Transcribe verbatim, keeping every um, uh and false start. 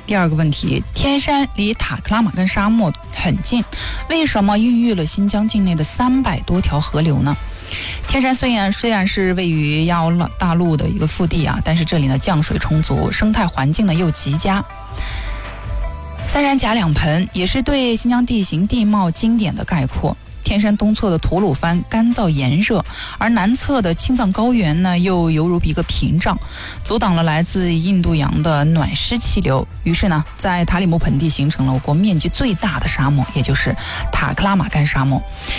第二个问题，天山离塔克拉玛干沙漠很近，为什么孕育了新疆境内的三百多条河流呢？天山虽然虽然是位于亚欧大陆的一个腹地啊，但是这里呢降水充足，生态环境呢又极佳。三山夹两盆也是对新疆地形地貌经典的概括。天山东侧的吐鲁番干燥炎热，而南侧的青藏高原呢又犹如一个屏障，阻挡了来自印度洋的暖湿气流。于是呢，在塔里木盆地形成了我国面积最大的沙漠，也就是塔克拉玛干沙漠。